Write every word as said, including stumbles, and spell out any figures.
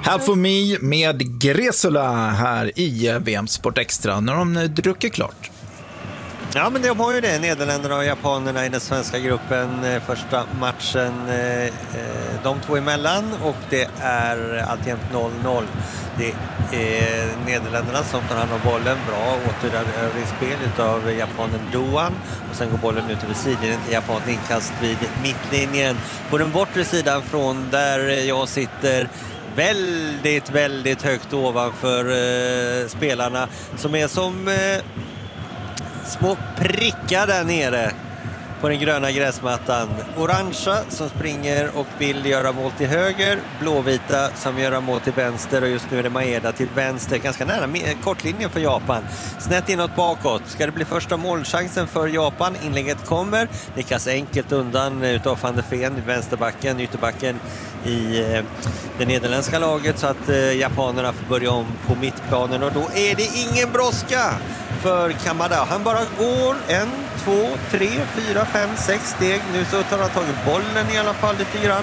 Half of Me med Gresula här i V M Sport Extra när de druckit klart. Ja, men de har ju det, Nederländerna och japanerna i den svenska gruppen. Första matchen de två emellan och det är alltjämt noll noll. Det är Nederländerna som tar hand om bollen, bra återerövringsspel utav japanen Doan och sen går bollen ut över sidlinjen till japanen inkast vid mittlinjen på den bortre sidan från där jag sitter. Väldigt, väldigt högt ovanför eh, spelarna som är som eh, små prickar där nere på den gröna gräsmattan. Orangea som springer och vill göra mål till höger. Blåvita som gör mål till vänster och just nu är det Maeda till vänster. Ganska nära kortlinjen för Japan. Snett inåt bakåt. Ska det bli första målchansen för Japan? Inlägget kommer. Nickas enkelt undan utav Van der Ven, vänsterbacken, ytterbacken i eh, det nederländska laget så att eh, japanerna får börja om på mittplanen och då är det ingen brådska för Kamada. Han bara går en, två, tre, fyra, fem, sex steg. Nu så tar han tagit bollen i alla fall lite grann.